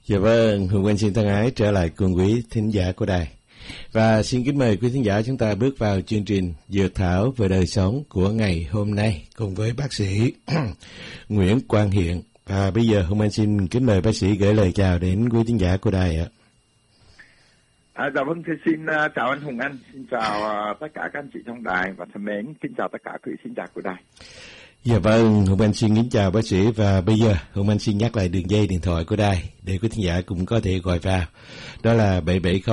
Dạ vâng, Hùng Quang xin thân ái trở lại cùng quý thính giả của đài. Và xin kính mời quý thính giả chúng ta bước vào chương trình Dược Thảo về đời sống của ngày hôm nay cùng với bác sĩ Nguyễn Quang Hiện. Và bây giờ Hùng Quang xin kính mời bác sĩ gửi lời chào đến quý thính giả của đài ạ. Dạ vâng, xin chào anh Hùng Anh, xin chào tất cả các anh chị trong đài và thân mến, kính chào tất cả quý thính giả của đài. Dạ vâng, Hùng Anh xin kính chào bác sĩ và bây giờ Hùng Anh xin nhắc lại đường dây điện thoại của đài để quý thính giả cũng có thể gọi vào. Đó là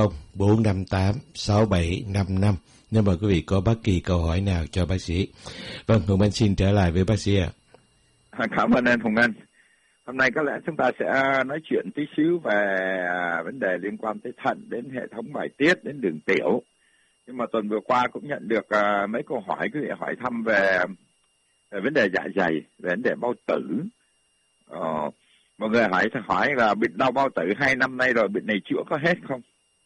770-458-6755 nếu mà quý vị có bất kỳ câu hỏi nào cho bác sĩ. Vâng, Hùng Anh xin trở lại với bác sĩ ạ. Cảm ơn anh Hùng Anh. Hôm nay có lẽ chúng ta sẽ nói chuyện tí xíu về vấn đề liên quan tới thận, đến hệ thống bài tiết, đến đường tiểu. Nhưng mà tuần vừa qua cũng nhận được mấy câu hỏi quý vị hỏi thăm về vấn đề dạ dày, về vấn đề bao tử. Mọi người hỏi là bệnh đau bao tử 2 năm nay rồi, bệnh này chữa có hết không?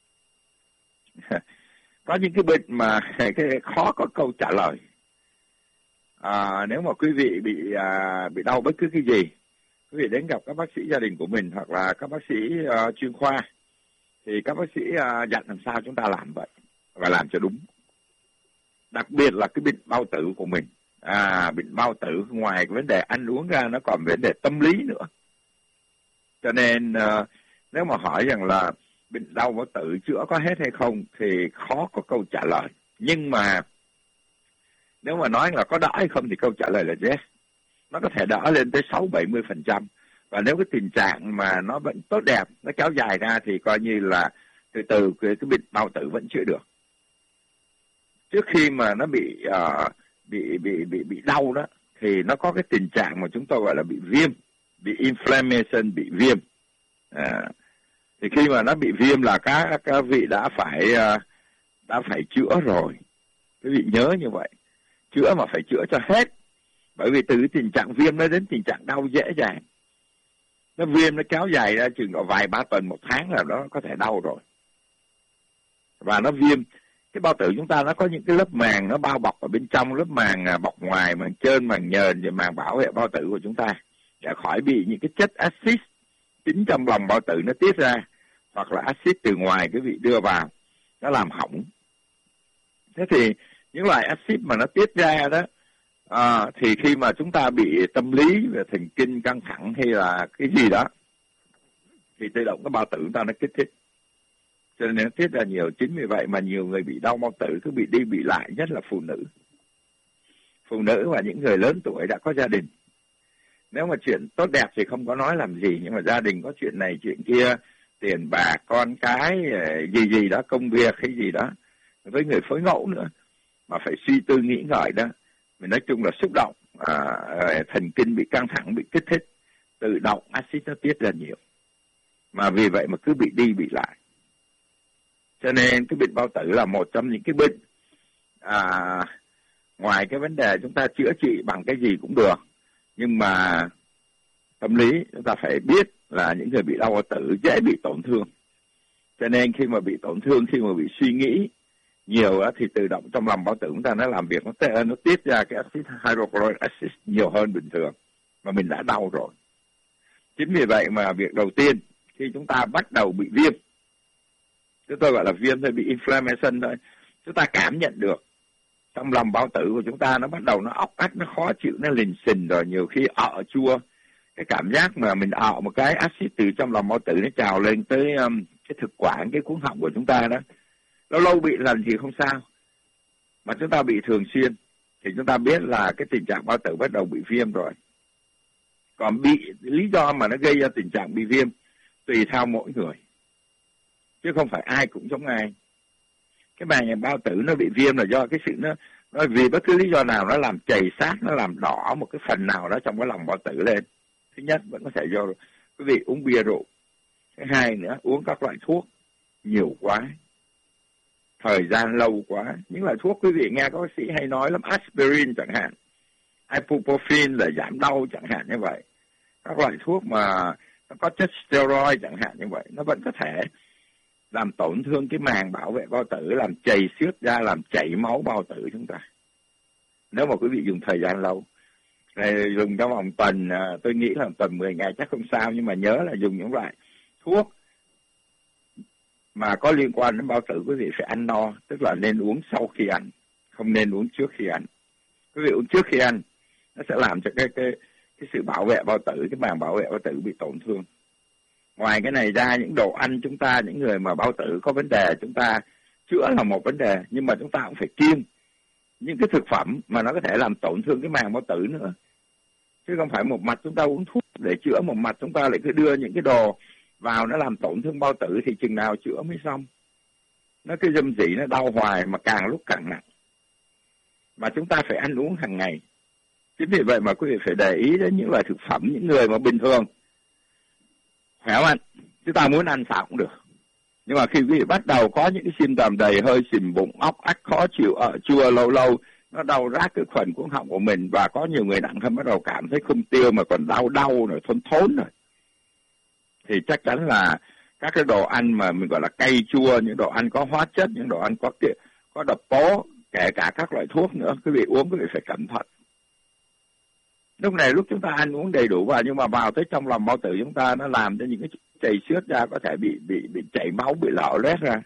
Có những cái bệnh mà cái khó có câu trả lời. Nếu mà quý vị bị đau bất cứ cái gì, quý vị đến gặp các bác sĩ gia đình của mình hoặc là các bác sĩ chuyên khoa, thì các bác sĩ dặn làm sao chúng ta làm vậy và làm cho đúng. Đặc biệt là cái bệnh bao tử của mình. Bệnh bao tử ngoài cái vấn đề ăn uống ra nó còn vấn đề tâm lý nữa. Cho nên nếu mà hỏi rằng là bệnh đau bao tử chữa có hết hay không thì khó có câu trả lời. Nhưng mà nếu mà nói là có đỡ hay không thì câu trả lời là yes. Nó có thể đỡ lên tới 6-70%. Và nếu cái tình trạng mà nó vẫn tốt đẹp, nó kéo dài ra thì coi như là từ từ cái bệnh bao tử vẫn chữa được. Trước khi mà nó bị đau đó thì nó có cái tình trạng mà chúng tôi gọi là bị viêm, bị inflammation, bị viêm. Thì khi mà nó bị viêm là các vị đã phải chữa rồi. Quý vị nhớ như vậy, chữa mà phải chữa cho hết. Bởi vì từ tình trạng viêm nó đến tình trạng đau dễ dàng. Nó viêm nó kéo dài ra chừng vài 3 tuần, 1 tháng là nó có thể đau rồi. Và nó viêm. Cái bao tử chúng ta nó có những cái lớp màng nó bao bọc ở bên trong, lớp màng bọc ngoài, màng trên, màng nhờn, rồi màng bảo vệ bao tử của chúng ta để khỏi bị những cái chất axit chính trong lòng bao tử nó tiết ra, hoặc là axit từ ngoài cái vị đưa vào nó làm hỏng. Thế thì những loại axit mà nó tiết ra đó thì khi mà chúng ta bị tâm lý về thần kinh căng thẳng hay là cái gì đó thì tự động cái bao tử chúng ta nó kích thích, cho nên nó tiết ra nhiều. Chính vì vậy mà nhiều người bị đau bao tử cứ bị đi bị lại, nhất là phụ nữ và những người lớn tuổi đã có gia đình. Nếu mà chuyện tốt đẹp thì không có nói làm gì, nhưng mà gia đình có chuyện này chuyện kia, tiền bạc, con cái gì đó, công việc hay gì đó, với người phối ngẫu nữa mà phải suy tư nghĩ ngợi đó, mình nói chung là xúc động, thần kinh bị căng thẳng, bị kích thích, tự động axit nó tiết ra nhiều, mà vì vậy mà cứ bị đi bị lại. Cho nên cái bệnh bao tử là một trong những cái bệnh ngoài cái vấn đề chúng ta chữa trị bằng cái gì cũng được, nhưng mà tâm lý chúng ta phải biết là những người bị đau bao tử dễ bị tổn thương. Cho nên khi mà bị tổn thương, khi mà bị suy nghĩ nhiều đó, thì tự động trong lòng bao tử chúng ta nó làm việc, nó tiết ra cái axit hydrochloric acid nhiều hơn bình thường mà mình đã đau rồi. Chính vì vậy mà việc đầu tiên khi chúng ta bắt đầu bị viêm, chúng tôi gọi là viêm thôi, bị inflammation thôi, chúng ta cảm nhận được trong lòng bao tử của chúng ta nó bắt đầu nó óc ách, nó khó chịu, nó lình xình, rồi nhiều khi chua. Cái cảm giác mà mình một cái axit từ trong lòng bao tử nó trào lên tới cái thực quản, cái cuống họng của chúng ta đó. Lâu lâu bị lần thì không sao, mà chúng ta bị thường xuyên thì chúng ta biết là cái tình trạng bao tử bắt đầu bị viêm rồi. Còn lý do mà nó gây ra tình trạng bị viêm tùy theo mỗi người, chứ không phải ai cũng giống ai. Cái màng bao tử nó bị viêm là do cái sự nó vì bất cứ lý do nào nó làm chày sát, nó làm đỏ một cái phần nào đó trong cái lòng bao tử lên. Thứ nhất vẫn có thể do quý vị uống bia rượu. Thứ hai nữa, uống các loại thuốc nhiều quá, thời gian lâu quá. Những loại thuốc quý vị nghe các bác sĩ hay nói lắm, aspirin chẳng hạn, ibuprofen là giảm đau chẳng hạn như vậy. Các loại thuốc mà nó có chất steroid chẳng hạn như vậy, nó vẫn có thể làm tổn thương cái màng bảo vệ bao tử, làm chày xước ra, làm chảy máu bao tử chúng ta. Nếu mà quý vị dùng thời gian lâu, dùng trong vòng tuần, tôi nghĩ là tuần 10 ngày chắc không sao, nhưng mà nhớ là dùng những loại thuốc mà có liên quan đến bao tử, quý vị phải ăn no, tức là nên uống sau khi ăn, không nên uống trước khi ăn. Quý vị uống trước khi ăn, nó sẽ làm cho cái sự bảo vệ bao tử, cái màng bảo vệ bao tử bị tổn thương. Ngoài cái này ra, những đồ ăn chúng ta, những người mà bao tử có vấn đề, chúng ta chữa là một vấn đề, nhưng mà chúng ta cũng phải kiêng những cái thực phẩm mà nó có thể làm tổn thương cái màng bao tử nữa. Chứ không phải một mặt chúng ta uống thuốc để chữa, một mặt chúng ta lại cứ đưa những cái đồ vào nó làm tổn thương bao tử, thì chừng nào chữa mới xong. Nó cứ dâm dĩ, nó đau hoài mà càng lúc càng nặng. Mà chúng ta phải ăn uống hàng ngày. Chính vì vậy mà quý vị phải để ý đến những loại thực phẩm, những người mà bình thường khỏe mạnh, chúng ta muốn ăn sao cũng được. Nhưng mà khi quý vị bắt đầu có những cái symptom đầy hơi, xìm bụng, óc ách, khó chịu, chua lâu lâu, nó đau rát cái khuẩn cuống họng của mình, và có nhiều người nặng hơn bắt đầu cảm thấy không tiêu mà còn đau rồi, thốn rồi, thì chắc chắn là các cái đồ ăn mà mình gọi là cay chua, những đồ ăn có hóa chất, những đồ ăn có độc tố, kể cả các loại thuốc nữa, quý vị uống quý vị phải cẩn thận. Lúc này lúc chúng ta ăn uống đầy đủ vào, nhưng mà vào tới trong lòng bao tử chúng ta, nó làm cho những cái chảy xước ra, có thể bị chảy máu, bị lở loét ra.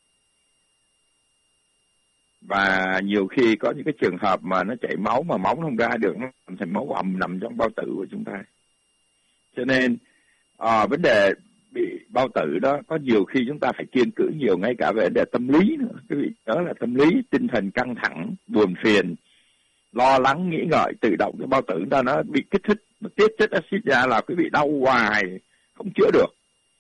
Và nhiều khi có những cái trường hợp mà nó chảy máu mà máu không ra được, nó thành máu ẩm nằm trong bao tử của chúng ta. Cho nên vấn đề bị bao tử đó, có nhiều khi chúng ta phải kiêng cữ nhiều, ngay cả về vấn đề tâm lý nữa. Quý vị đó là tâm lý, tinh thần căng thẳng, buồn phiền, lo lắng, nghĩ ngợi, tự động cái bao tử chúng ta nó bị kích thích, nó tiết chất axit ra là quý vị đau hoài, không chữa được.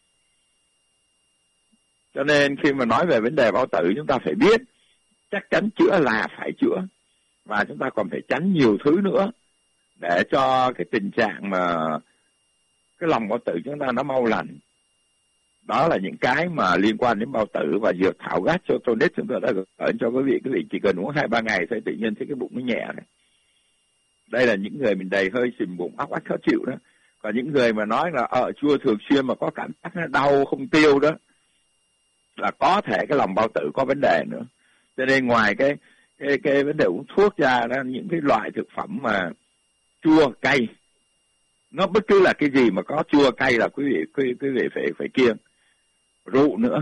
Cho nên khi mà nói về vấn đề bao tử, chúng ta phải biết chắc chắn chữa là phải chữa, và chúng ta còn phải tránh nhiều thứ nữa để cho cái tình trạng mà cái lòng bao tử chúng ta nó mau lành. Đó là những cái mà liên quan đến bao tử, và dược thảo Gastrotonix chúng tôi đã gửi cho quý vị chỉ cần uống 2-3 ngày thôi tự nhiên thấy cái bụng nó nhẹ này. Đây là những người mình đầy hơi, xìm bụng, óc ách, khó chịu đó. Còn những người mà nói là chua thường xuyên mà có cảm giác nó đau không tiêu đó, là có thể cái lòng bao tử có vấn đề nữa. Cho nên ngoài cái vấn đề uống thuốc ra đó, những cái loại thực phẩm mà chua cay, nó bất cứ là cái gì mà có chua cay là quý vị phải kiêng. Rượu nữa,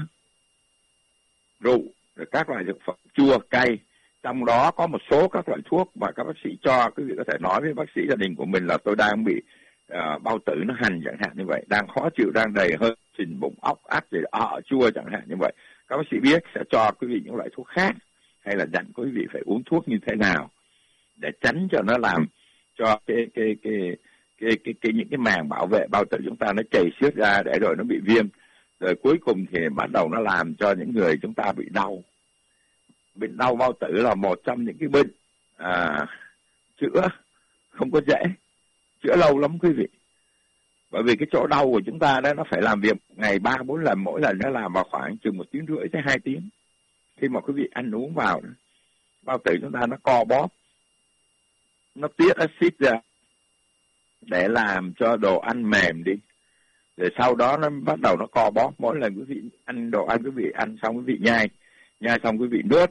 rượu rồi các loại thực phẩm chua cay, trong đó có một số các loại thuốc mà các bác sĩ cho, quý vị có thể nói với bác sĩ gia đình của mình là tôi đang bị bao tử nó hành chẳng hạn như vậy, đang khó chịu, đang đầy hơi, xình bụng, óc ách, rồi chua chẳng hạn như vậy. Các bác sĩ biết sẽ cho quý vị những loại thuốc khác, hay là dặn quý vị phải uống thuốc như thế nào để tránh cho nó làm cho những cái màng bảo vệ bao tử chúng ta nó chảy xước ra, để rồi nó bị viêm, rồi cuối cùng thì bắt đầu nó làm cho những người chúng ta bị đau. Bệnh đau bao tử là một trong những cái bệnh chữa không có dễ, chữa lâu lắm quý vị. Bởi vì cái chỗ đau của chúng ta đó, nó phải làm việc ngày 3-4 lần, mỗi lần nó làm vào khoảng chừng 1,5 tiếng tới 2 tiếng. Khi mà quý vị ăn uống vào, bao tử chúng ta nó co bóp, nó tiết axit ra để làm cho đồ ăn mềm đi. Rồi sau đó nó bắt đầu nó co bóp, mỗi lần quý vị ăn đồ ăn, quý vị ăn xong quý vị nhai xong quý vị nuốt.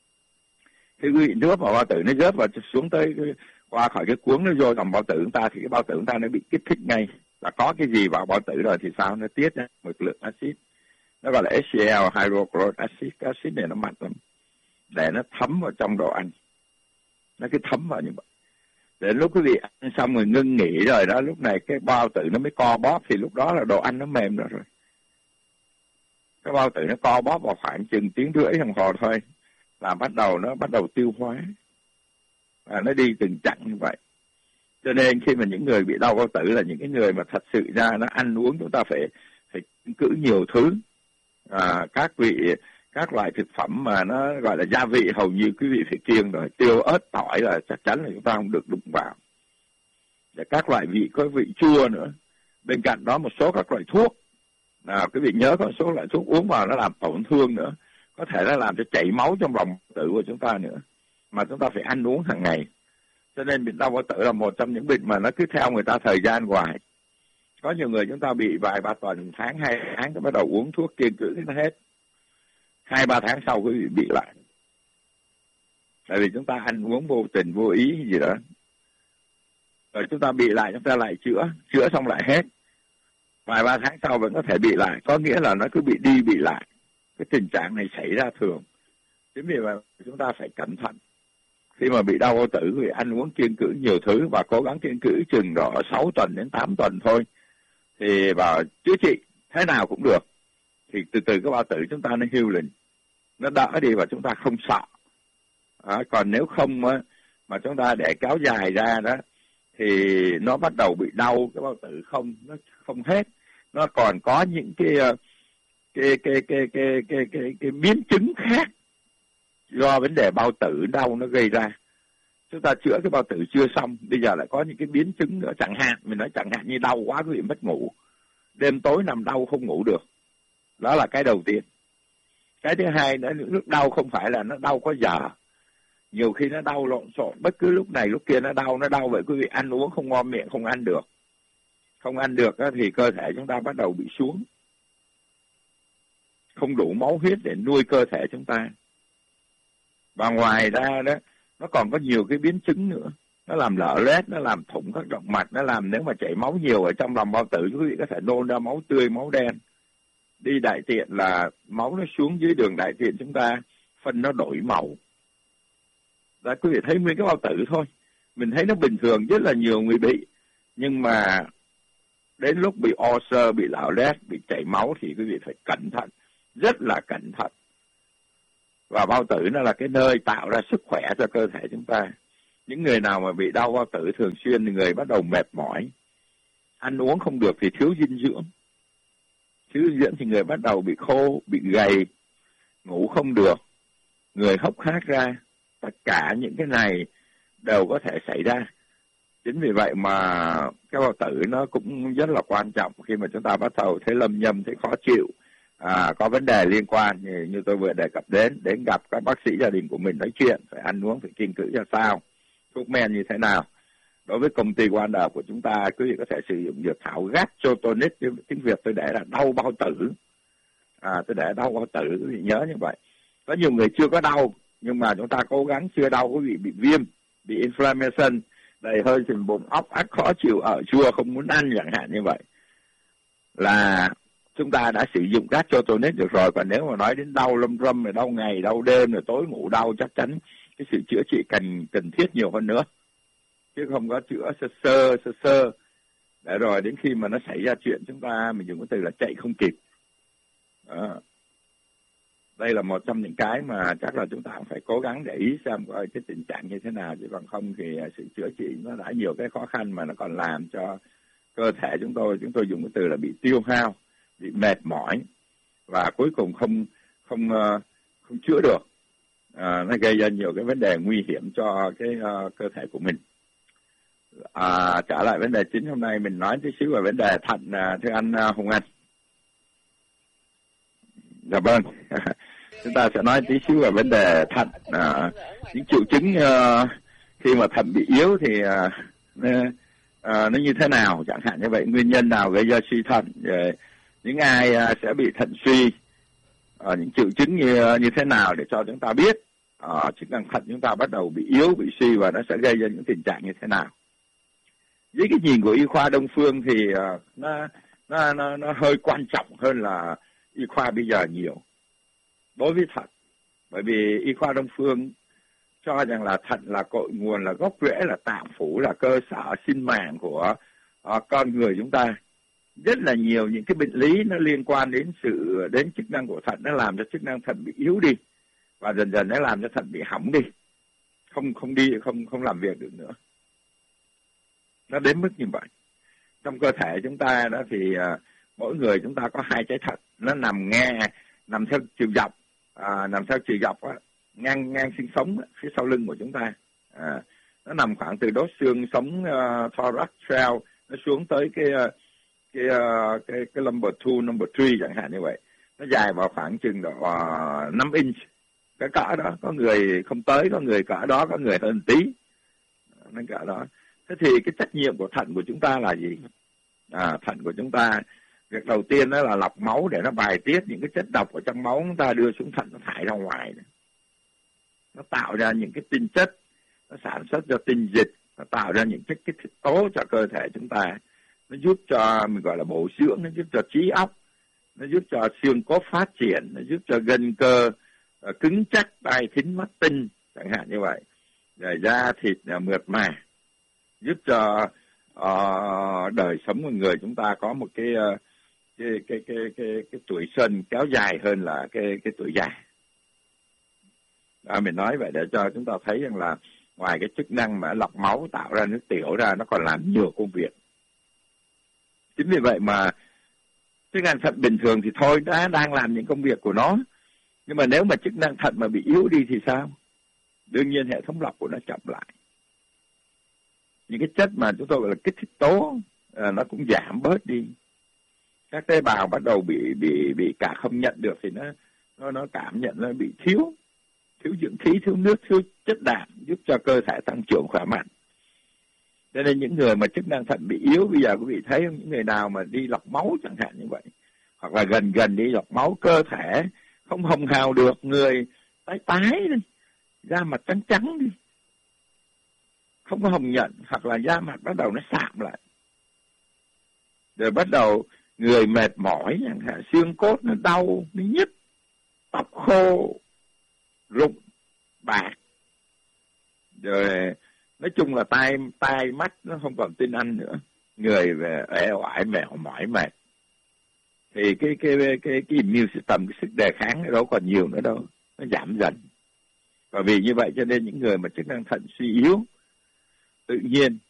Khi quý vị nuốt vào bao tử nó rớt vào xuống tới qua khỏi cái cuống nó vô trong bao tử chúng ta, thì cái bao tử chúng ta nó bị kích thích ngay. Là có cái gì vào bao tử rồi thì sao? Nó tiết ra một lượng axit, nó gọi là HCl, hydrochloric acid. Cái axit này nó mạnh lắm, để nó thấm vào trong đồ ăn, nó cứ thấm vào như vậy. Đến lúc quý vị ăn xong rồi ngưng nghỉ rồi đó, lúc này cái bao tử nó mới co bóp, thì lúc đó là đồ ăn nó mềm rồi. Cái bao tử nó co bóp vào khoảng chừng 1,5 tiếng đồng hồ thôi là nó bắt đầu tiêu hóa, và nó đi từng chặng như vậy. Cho nên khi mà những người bị đau bao tử là những cái người mà thật sự ra nó ăn uống chúng ta phải cử nhiều thứ, các loại thực phẩm mà nó gọi là gia vị hầu như quý vị phải kiêng rồi. Tiêu, ớt, tỏi là chắc chắn là chúng ta không được đụng vào. Để các loại vị có vị chua nữa. Bên cạnh đó một số các loại thuốc, quý vị nhớ có một số loại thuốc uống vào nó làm tổn thương nữa, có thể nó làm cho chảy máu trong lòng tử của chúng ta nữa, mà chúng ta phải ăn uống hàng ngày. Cho nên bệnh đau bao tử là một trong những bệnh mà nó cứ theo người ta thời gian hoài. Có nhiều người chúng ta bị vài 3 tuần, tháng, 2 thángก็bắt đầu uống thuốc kiêng cữ nó hết. 2-3 tháng sau quý vị bị lại. Tại vì chúng ta ăn uống vô tình, vô ý gì đó. Rồi chúng ta bị lại, chúng ta lại chữa xong lại hết. vài ba tháng sau vẫn có thể bị lại, có nghĩa là nó cứ bị đi bị lại. Cái tình trạng này xảy ra thường. Chính vì vậy chúng ta phải cẩn thận. Khi mà bị đau bao tử thì ăn uống kiêng cữ nhiều thứ và cố gắng kiêng cữ chừng độ 6 tuần đến 8 tuần thôi. Thì vào chữa trị thế nào cũng được. Thì từ từ cái bao tử chúng ta nó healing, nó đỡ đi và chúng ta không sợ. Còn nếu không mà chúng ta để kéo dài ra đó thì nó bắt đầu bị đau cái bao tử nó không hết, nó còn có những cái biến chứng khác do vấn đề bao tử đau nó gây ra. Chúng ta chữa cái bao tử chưa xong, bây giờ lại có những cái biến chứng nữa, chẳng hạn mình nói chẳng hạn như đau quá quý vị mất ngủ, đêm tối nằm đau không ngủ được, đó là cái đầu tiên. Cái thứ hai nữa, lúc đau không phải là nó đau có giờ, nhiều khi nó đau lộn xộn, bất cứ lúc này lúc kia nó đau vậy quý vị ăn uống không ngon miệng, không ăn được thì cơ thể chúng ta bắt đầu bị xuống, không đủ máu huyết để nuôi cơ thể chúng ta. Và ngoài ra đó, nó còn có nhiều cái biến chứng nữa, nó làm lở loét, nó làm thủng các động mạch, nó làm nếu mà chảy máu nhiều ở trong lòng bao tử quý vị có thể nôn ra máu tươi, máu đen. Đi đại tiện là máu nó xuống dưới đường đại tiện chúng ta, phân nó đổi màu. Đó, quý vị thấy nguyên cái bao tử thôi, mình thấy nó bình thường, rất là nhiều người bị, nhưng mà đến lúc bị ulcer, bị lở loét, bị chảy máu thì quý vị phải cẩn thận, rất là cẩn thận. Và bao tử nó là cái nơi tạo ra sức khỏe cho cơ thể chúng ta. Những người nào mà bị đau bao tử thường xuyên thì người bắt đầu mệt mỏi, ăn uống không được thì thiếu dinh dưỡng. Thiếu dinh dưỡng thì người bắt đầu bị khô, bị gầy, ngủ không được, người hốc hác ra. Tất cả những cái này đều có thể xảy ra. Chính vì vậy mà cái bao tử nó cũng rất là quan trọng. Khi mà chúng ta bắt đầu thấy lâm nhâm, thấy khó chịu, có vấn đề liên quan như tôi vừa đề cập đến gặp các bác sĩ gia đình của mình nói chuyện, phải ăn uống, phải kiêng cữ ra sao, thuốc men như thế nào. Đối với công ty Wonder của chúng ta, quý vị có thể sử dụng dược thảo Gastrotonic, tiếng Việt tôi để là đau bao tử. Tôi để đau bao tử, quý vị nhớ như vậy. Có nhiều người chưa có đau, nhưng mà chúng ta cố gắng chưa đau, quý vị bị viêm, bị inflammation, đầy hơi sình bụng, óc ác, khó chịu, ở chua, không muốn ăn chẳng hạn như vậy, là chúng ta đã sử dụng Gastrotonic được rồi. Còn nếu mà nói đến đau lâm râm, rồi đau ngày, đau đêm, rồi tối ngủ đau, chắc chắn cái sự chữa trị cần thiết nhiều hơn nữa, chứ không có chữa sơ sơ để rồi đến khi mà nó xảy ra chuyện chúng ta, mình dùng cái từ là chạy không kịp. Đây là một trong những cái mà chắc là chúng ta cũng phải cố gắng để ý xem coi cái tình trạng như thế nào, chứ còn không thì sự chữa trị nó đã nhiều cái khó khăn mà nó còn làm cho cơ thể chúng tôi dùng cái từ là bị tiêu hao, bị mệt mỏi, và cuối cùng không chữa được. Nó gây ra nhiều cái vấn đề nguy hiểm cho cái cơ thể của mình. Trở lại vấn đề chính hôm nay, mình nói tí xíu về vấn đề thận, thưa anh Hùng Anh. Dạ vâng. Chúng ta sẽ nói tí xíu về vấn đề thận. Những triệu chứng khi mà thận bị yếu thì nó như thế nào, chẳng hạn như vậy, nguyên nhân nào gây ra suy thận, những ai sẽ bị thận suy, những triệu chứng như thế nào để cho chúng ta biết chức năng thận chúng ta bắt đầu bị yếu, bị suy, và nó sẽ gây ra những tình trạng như thế nào. Với cái nhìn của y khoa Đông phương thì nó hơi quan trọng hơn là y khoa bây giờ nhiều đối với thận, bởi vì y khoa Đông phương cho rằng là thận là cội nguồn, là gốc rễ, là tạng phủ, là cơ sở sinh mạng của con người chúng ta. Rất là nhiều những cái bệnh lý nó liên quan đến chức năng của thận, nó làm cho chức năng thận bị yếu đi, và dần dần nó làm cho thận bị hỏng đi, không làm việc được nữa. Nó đến mức như vậy. Trong cơ thể chúng ta đó thì mỗi người chúng ta có hai trái thận, nó nằm theo chiều dọc, ngang xương sống phía sau lưng của chúng ta. Nó nằm khoảng từ đốt xương sống thorax trail, nó xuống tới cái number 2, number 3 chẳng hạn như vậy. Nó dài vào khoảng chừng độ 5 inch, cái cỡ đó. Có người không tới, có người cỡ đó, có người hơn tí, nó cỡ đó. Thế thì cái trách nhiệm của thận của chúng ta là gì? Thận của chúng ta, việc đầu tiên đó là lọc máu để nó bài tiết những cái chất độc ở trong máu chúng ta đưa xuống thận, nó thải ra ngoài. Nó tạo ra những cái tinh chất, nó sản xuất ra tinh dịch, nó tạo ra những cái tố cho cơ thể chúng ta. nó giúp cho mình gọi là bổ dưỡng, nó giúp cho trí óc, nó giúp cho xương cốt phát triển, nó giúp cho gân cơ cứng chắc, tai thính mắt tinh chẳng hạn như vậy, rồi da thịt mượt mà, giúp cho đời sống của người chúng ta có một cái tuổi xuân kéo dài hơn là cái tuổi già. Mình nói vậy để cho chúng ta thấy rằng là ngoài cái chức năng mà lọc máu tạo ra nước tiểu ra, nó còn làm nhiều công việc. Chính vì vậy mà chức năng thận bình thường thì thôi đã đang làm những công việc của nó, nhưng mà nếu mà chức năng thận mà bị yếu đi thì sao? Đương nhiên hệ thống lọc của nó chậm lại, những cái chất mà chúng tôi gọi là kích thích tố nó cũng giảm bớt đi, các tế bào bắt đầu bị cả không nhận được thì nó cảm nhận nó bị thiếu dưỡng khí, thiếu nước, thiếu chất đạm, giúp cho cơ thể tăng trưởng khỏe mạnh. Cho nên những người mà chức năng thận bị yếu, bây giờ quý vị thấy không, những người nào mà đi lọc máu chẳng hạn như vậy, hoặc là gần đi lọc máu, cơ thể không hồng hào được, người tái đi, da mặt trắng đi, không có hồng nhuận, hoặc là da mặt bắt đầu nó sạm lại, rồi bắt đầu người mệt mỏi, xương cốt nó đau, nó nhức, tóc khô, rụng, bạc, rồi nói chung là tai mắt nó không còn tin ăn nữa, người về uể oải mỏi mệt, thì cái immune system, cái sức đề kháng nó đâu còn nhiều nữa đâu, nó giảm dần. Và vì như vậy cho nên những người mà chức năng thận suy yếu, tự nhiên